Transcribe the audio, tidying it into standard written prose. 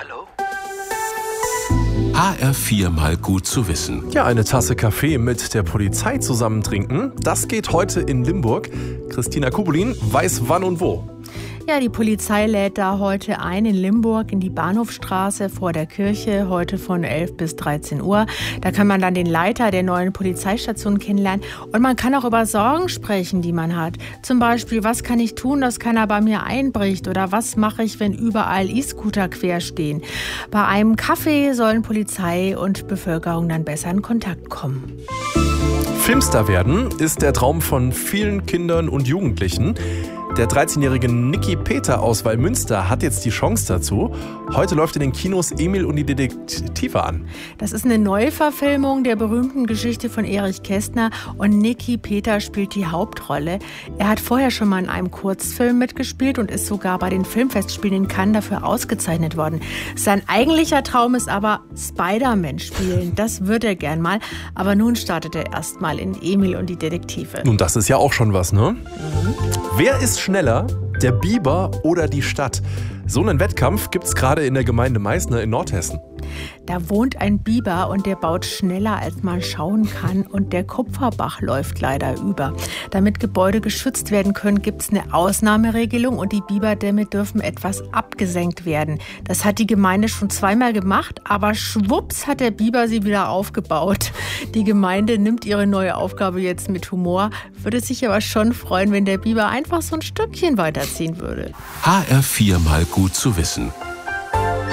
Hallo? HR4 mal gut zu wissen. Ja, eine Tasse Kaffee mit der Polizei zusammen trinken, das geht heute in Limburg. Christina Kubulin weiß wann und wo. Ja, die Polizei lädt da heute ein in Limburg in die Bahnhofstraße vor der Kirche, heute von 11 bis 13 Uhr. Da kann man dann den Leiter der neuen Polizeistation kennenlernen und man kann auch über Sorgen sprechen, die man hat. Zum Beispiel, was kann ich tun, dass keiner bei mir einbricht, oder was mache ich, wenn überall E-Scooter quer stehen. Bei einem Kaffee sollen Polizei und Bevölkerung dann besser in Kontakt kommen. Filmstar werden ist der Traum von vielen Kindern und Jugendlichen. Der 13-jährige Niki Peter aus Wallmünster hat jetzt die Chance dazu. Heute läuft in den Kinos Emil und die Detektive an. Das ist eine Neuverfilmung der berühmten Geschichte von Erich Kästner und Niki Peter spielt die Hauptrolle. Er hat vorher schon mal in einem Kurzfilm mitgespielt und ist sogar bei den Filmfestspielen in Cannes dafür ausgezeichnet worden. Sein eigentlicher Traum ist aber Spider-Man spielen. Das wird er gern mal. Aber nun startet er erst mal in Emil und die Detektive. Nun, das ist ja auch schon was, ne? Wer ist schneller, der Biber oder die Stadt? So einen Wettkampf gibt es gerade in der Gemeinde Meißner in Nordhessen. Da wohnt ein Biber und der baut schneller, als man schauen kann. Und der Kupferbach läuft leider über. Damit Gebäude geschützt werden können, gibt es eine Ausnahmeregelung und die Biberdämme dürfen etwas abgesenkt werden. Das hat die Gemeinde schon zweimal gemacht, aber schwupps hat der Biber sie wieder aufgebaut. Die Gemeinde nimmt ihre neue Aufgabe jetzt mit Humor, würde sich aber schon freuen, wenn der Biber einfach so ein Stückchen weiterziehen würde. HR4 mal gut zu wissen.